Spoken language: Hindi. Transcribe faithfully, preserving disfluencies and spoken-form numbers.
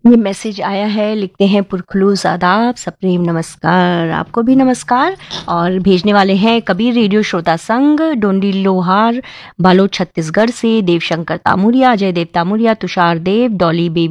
ये मैसेज आया है, लिखते हैं पुरखुलूस आदाब, सप्रेम नमस्कार। आपको भी नमस्कार। और भेजने वाले हैं कबीर रेडियो श्रोता संघ, डोंडी लोहार, बालोद छत्तीसगढ़ से, देवशंकर तामुरिया, अजय देव तामुरिया, तुषार देव, डॉली बेबी